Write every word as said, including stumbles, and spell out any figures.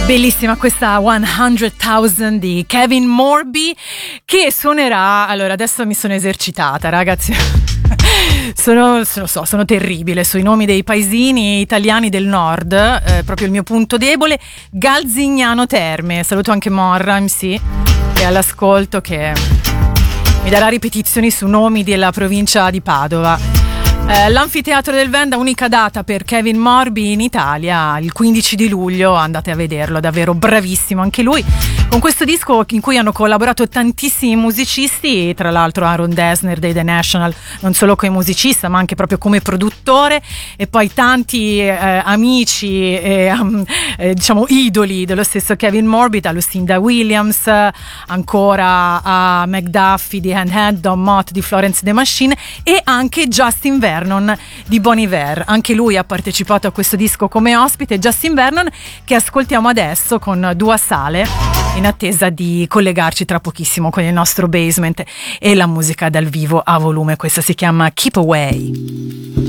Bellissima questa cento di Kevin Morby, che suonerà. Allora, adesso mi sono esercitata, ragazzi. Sono, lo so, sono terribile sui nomi dei paesini italiani del nord, eh, proprio il mio punto debole. Galzignano Terme, saluto anche Morra M C e all'ascolto, che mi darà ripetizioni su nomi della provincia di Padova. Eh, l'Anfiteatro del Venda, unica data per Kevin Morby in Italia, il quindici di luglio, andate a vederlo, davvero bravissimo anche lui, con questo disco in cui hanno collaborato tantissimi musicisti, tra l'altro Aaron Dessner dei The National, non solo come musicista ma anche proprio come produttore, e poi tanti eh, amici e um, eh, diciamo idoli dello stesso Kevin Morby, da Lucinda Williams, ancora a McDuffie di Handhead, Don Mott di Florence and the Machine, e anche Justin Vernon di Bon Iver. Anche lui ha partecipato a questo disco come ospite, Justin Vernon, che ascoltiamo adesso con Dua Sale, in attesa di collegarci tra pochissimo con il nostro basement e la musica dal vivo a volume. Questa si chiama Keep Away.